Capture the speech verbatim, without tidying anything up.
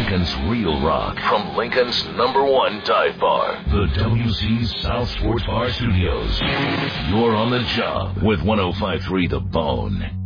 Lincoln's real rock from Lincoln's number one dive bar, the W C's South Sports Bar Studios. You're on the job with one oh five point three The Bone.